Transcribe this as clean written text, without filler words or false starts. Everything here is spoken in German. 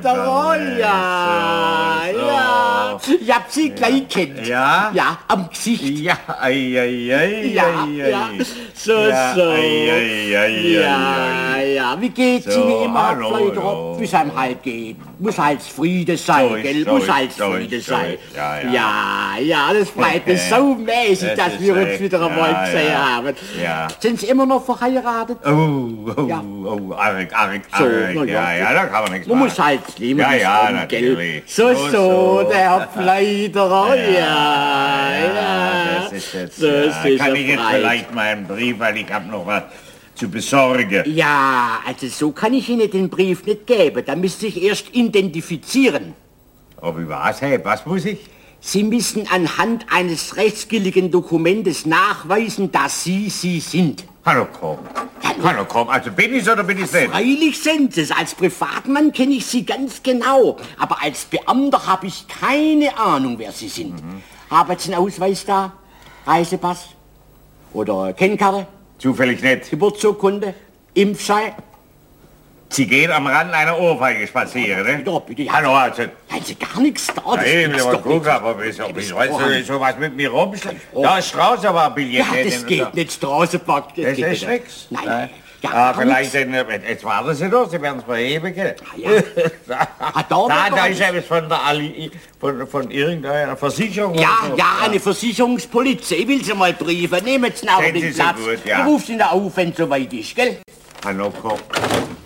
Schleuderer, ja, so. ja. Ich hab Sie gleich kennt. Ja? Ja, am Gesicht. Ja, Ja. So, Ja, so. Ja. Ja. Wie geht's So, Ihnen immer, hallo, Schleuderer? hallo. Wie es einem halt geht. Muss halt Friede sein, So ist, gell? so Muss ist, halt so Friede ist, so sein. ist. Ja. Ja, das freut mich so mäßig, Das dass ist wir uns recht. wieder einmal Ja, gesehen ja. haben. Ja. Sind Sie immer noch verheiratet? Ja. Arg, So, na ja, ja. da kann man nichts Man machen. muss halt leben, Ja, ja, gell? natürlich. So, der Herr Pfleiderer, Das ist jetzt, So kann ich jetzt frei. vielleicht mal einen Brief, weil ich habe noch was zu besorgen. Ja, also so kann ich Ihnen den Brief nicht geben. Da müsste ich erst identifizieren. Ob ich was, hey, was muss ich? Sie müssen anhand eines rechtsgültigen Dokumentes nachweisen, dass Sie sind. Hallo, komm. Also bin ich's oder bin ich's nicht? Freilich sind Sie es. Als Privatmann kenne ich Sie ganz genau. Aber als Beamter habe ich keine Ahnung, wer Sie sind. Haben Sie einen Ausweis da? Reisepass? Oder Kennkarte? Zufällig nicht. Geburtsurkunde? Impfschein? Sie gehen am Rand einer Ohrfeige spazieren, ne? Ja, bitte, ja. Hallo, also. Haben Sie gar nichts da? Ja, Das eben, gibt's mal doch gucken, nicht. aber wie weißt du, sowas mit mir rumschlägt? Da ist Straße, aber ein Billett. Ja, das geht nicht. Straßenpakt. Das geht ist nicht. nix. Nein. Ah, vielleicht, jetzt warten Sie doch, Sie werden es verheben, gell? Da ist etwas von der von irgendeiner Versicherung. Ja, oder so. ja, eine Versicherungspolizei. Ich will Sie mal briefen. Nehmen Sie einen Sehen Sie Augenblick so Platz. gut, ja. Ich rufe Sie da auf, wenn es soweit ist, gell? Hallo, komm.